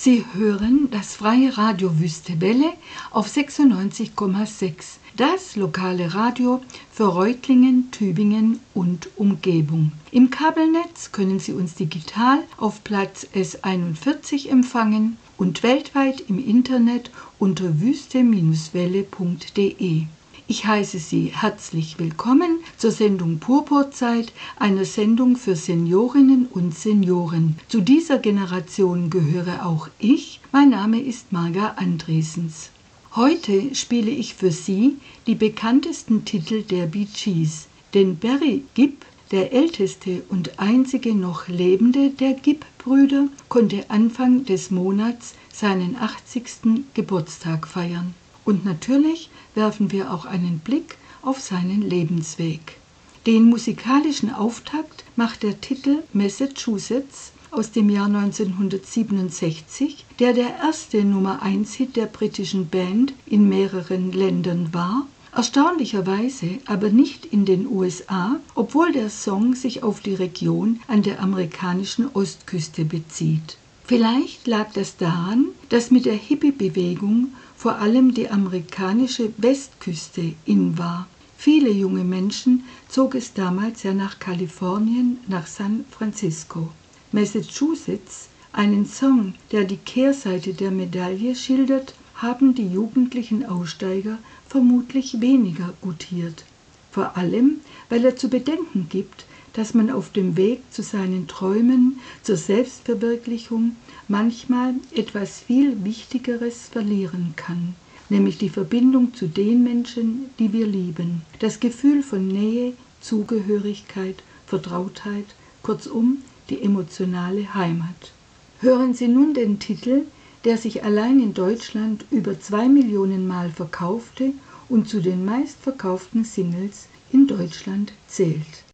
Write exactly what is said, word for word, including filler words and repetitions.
Sie hören das freie Radio Wüste Welle auf sechsundneunzig Komma sechs, das lokale Radio für Reutlingen, Tübingen und Umgebung. Im Kabelnetz können Sie uns digital auf Platz S einundvierzig empfangen und weltweit im Internet unter wüste Bindestrich welle punkt de. Ich heiße Sie herzlich willkommen zur Sendung Purpurzeit, einer Sendung für Seniorinnen und Senioren. Zu dieser Generation gehöre auch ich. Mein Name ist Marga Andresens. Heute spiele ich für Sie die bekanntesten Titel der Bee Gees. Denn Barry Gibb, der älteste und einzige noch lebende der Gibb-Brüder, konnte Anfang des Monats seinen achtzigsten Geburtstag feiern. Und natürlich werfen wir auch einen Blick auf seinen Lebensweg. Den musikalischen Auftakt macht der Titel Massachusetts aus dem Jahr neunzehnhundertsiebenundsechzig, der der erste Nummer eins Hit der britischen Band in mehreren Ländern war, erstaunlicherweise aber nicht in den U S A, obwohl der Song sich auf die Region an der amerikanischen Ostküste bezieht. Vielleicht lag das daran, dass mit der Hippie-Bewegung vor allem die amerikanische Westküste in war. Viele junge Menschen zog es damals ja nach Kalifornien, nach San Francisco. Massachusetts, einen Song, der die Kehrseite der Medaille schildert, haben die jugendlichen Aussteiger vermutlich weniger gutiert. Vor allem, weil er zu bedenken gibt, dass man auf dem Weg zu seinen Träumen, zur Selbstverwirklichung manchmal etwas viel Wichtigeres verlieren kann, nämlich die Verbindung zu den Menschen, die wir lieben, das Gefühl von Nähe, Zugehörigkeit, Vertrautheit, kurzum die emotionale Heimat. Hören Sie nun den Titel, der sich allein in Deutschland über zwei Millionen Mal verkaufte und zu den meistverkauften Singles in Deutschland zählt.